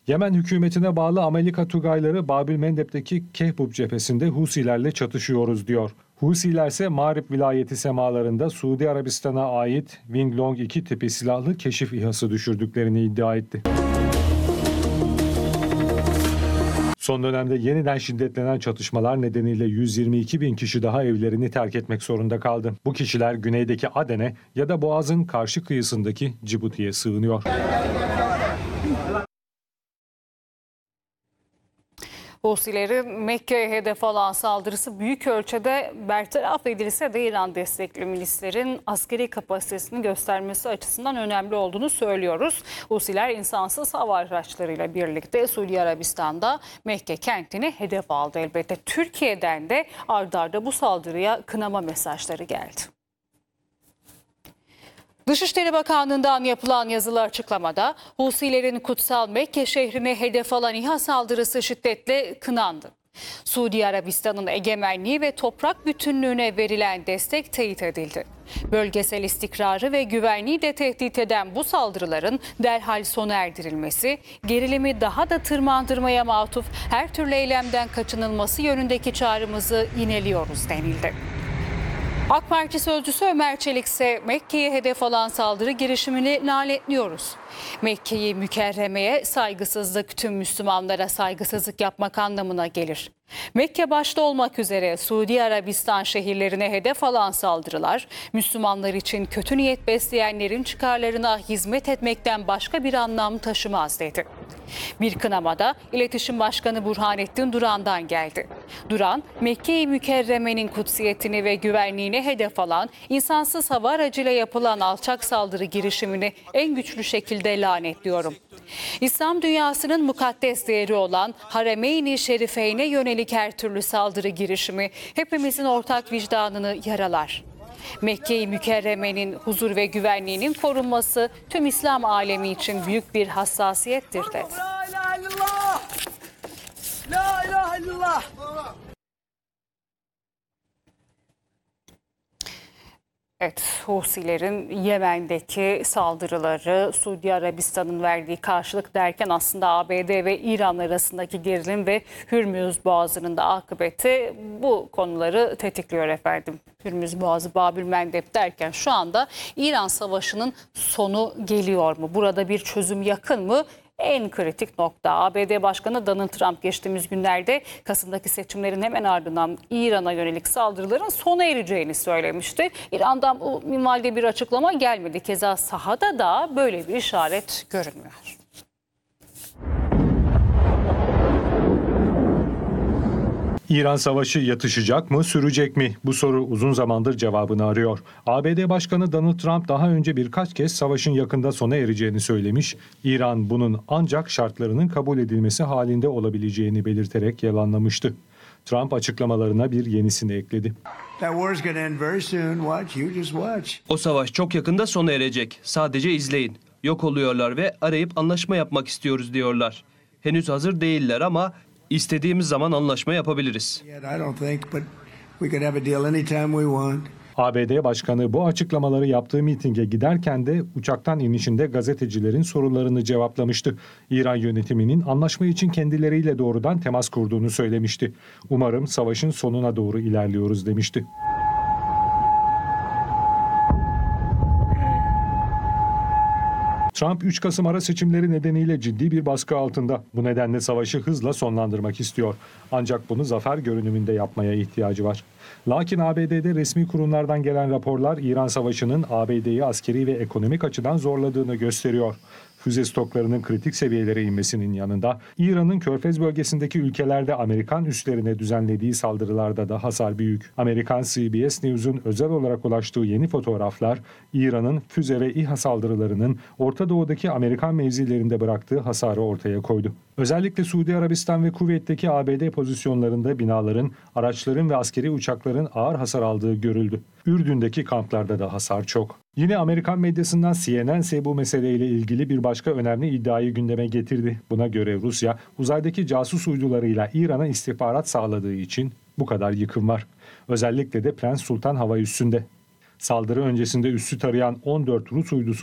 Yemen hükümetine bağlı Amerika Tugayları Babül Mendeb'deki Kehbub cephesinde Husilerle çatışıyoruz diyor. Husiler ise Mağrip vilayeti semalarında Suudi Arabistan'a ait Wing Long 2 tipi silahlı keşif İHA'sı düşürdüklerini iddia etti. Son dönemde yeniden şiddetlenen çatışmalar nedeniyle 122 bin kişi daha evlerini terk etmek zorunda kaldı. Bu kişiler güneydeki Aden'e ya da Boğaz'ın karşı kıyısındaki Cibuti'ye sığınıyor. Husilerin Mekke'ye hedef alan saldırısı büyük ölçüde bertaraf edilse de İran destekli milislerin askeri kapasitesini göstermesi açısından önemli olduğunu söylüyoruz. Husiler insansız hava araçlarıyla birlikte Suudi Arabistan'da Mekke kentini hedef aldı elbette. Türkiye'den de ard arda bu saldırıya kınama mesajları geldi. Dışişleri Bakanlığı'ndan yapılan yazılı açıklamada Husilerin kutsal Mekke şehrine hedef alan İHA saldırısı şiddetle kınandı. Suudi Arabistan'ın egemenliği ve toprak bütünlüğüne verilen destek teyit edildi. Bölgesel istikrarı ve güvenliği de tehdit eden bu saldırıların derhal sona erdirilmesi, gerilimi daha da tırmandırmaya matuf her türlü eylemden kaçınılması yönündeki çağrımızı yineliyoruz denildi. AK Parti sözcüsü Ömer Çelik ise Mekke'ye hedef alan saldırı girişimini lanetliyoruz. Mekke'yi mükerremeye saygısızlık tüm Müslümanlara saygısızlık yapmak anlamına gelir. Mekke başta olmak üzere Suudi Arabistan şehirlerine hedef alan saldırılar, Müslümanlar için kötü niyet besleyenlerin çıkarlarına hizmet etmekten başka bir anlam taşımaz dedi. Bir kınamada İletişim Başkanı Burhanettin Duran'dan geldi. Duran, Mekke-i Mükerreme'nin kutsiyetini ve güvenliğine hedef alan, insansız hava aracıyla yapılan alçak saldırı girişimini en güçlü şekilde lanetliyorum. İslam dünyasının mukaddes değeri olan Haremeyn-i Şerifeyn'e yönelik her türlü saldırı girişimi hepimizin ortak vicdanını yaralar. Mekke-i Mükerreme'nin huzur ve güvenliğinin korunması tüm İslam alemi için büyük bir hassasiyettir dedi. La ilahe illallah! La ilahe illallah! Evet, Husilerin Yemen'deki saldırıları, Suudi Arabistan'ın verdiği karşılık derken aslında ABD ve İran arasındaki gerilim ve Hürmüz Boğazı'nın da akıbeti bu konuları tetikliyor efendim. Hürmüz Boğazı, Babül Mendeb derken şu anda İran Savaşı'nın sonu geliyor mu? Burada bir çözüm yakın mı? En kritik nokta. ABD Başkanı Donald Trump geçtiğimiz günlerde Kasım'daki seçimlerin hemen ardından İran'a yönelik saldırıların sona ereceğini söylemişti. İran'dan bu minvalde bir açıklama gelmedi. Keza sahada da böyle bir işaret görünmüyor. İran savaşı yatışacak mı, sürecek mi? Bu soru uzun zamandır cevabını arıyor. ABD Başkanı Donald Trump daha önce birkaç kez savaşın yakında sona ereceğini söylemiş. İran bunun ancak şartlarının kabul edilmesi halinde olabileceğini belirterek yalanlamıştı. Trump açıklamalarına bir yenisini ekledi. O savaş çok yakında sona erecek. Sadece izleyin. Yok oluyorlar ve arayıp anlaşma yapmak istiyoruz diyorlar. Henüz hazır değiller ama İstediğimiz zaman anlaşma yapabiliriz. ABD Başkanı bu açıklamaları yaptığı mitinge giderken de uçaktan inişinde gazetecilerin sorularını cevaplamıştı. İran yönetiminin anlaşma için kendileriyle doğrudan temas kurduğunu söylemişti. Umarım savaşın sonuna doğru ilerliyoruz demişti. Trump 3 Kasım ara seçimleri nedeniyle ciddi bir baskı altında. Bu nedenle savaşı hızla sonlandırmak istiyor. Ancak bunu zafer görünümünde yapmaya ihtiyacı var. Lakin ABD'de resmi kurumlardan gelen raporlar İran Savaşı'nın ABD'yi askeri ve ekonomik açıdan zorladığını gösteriyor. Füze stoklarının kritik seviyelere inmesinin yanında İran'ın Körfez bölgesindeki ülkelerde Amerikan üslerine düzenlediği saldırılarda da hasar büyük. Amerikan CBS News'un özel olarak ulaştığı yeni fotoğraflar İran'ın füze ve İHA saldırılarının Orta Doğu'daki Amerikan mevzilerinde bıraktığı hasarı ortaya koydu. Özellikle Suudi Arabistan ve Kuveyt'teki ABD pozisyonlarında binaların, araçların ve askeri uçakların ağır hasar aldığı görüldü. Ürdün'deki kamplarda da hasar çok. Yine Amerikan medyasından CNN ise bu meseleyle ilgili bir başka önemli iddiayı gündeme getirdi. Buna göre Rusya uzaydaki casus uydularıyla İran'a istihbarat sağladığı için bu kadar yıkım var. Özellikle de Prens Sultan hava üssünde. Saldırı öncesinde üssü tarayan 14 Rus uydusu